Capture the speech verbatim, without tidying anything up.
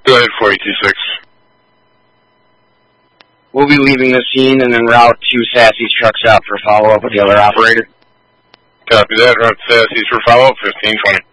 Go ahead, four eight two six. We'll be leaving the scene and en route to Sassy's truck stop for follow-up with the other operator. Copy that. Route to Sassy's for follow-up, fifteen twenty.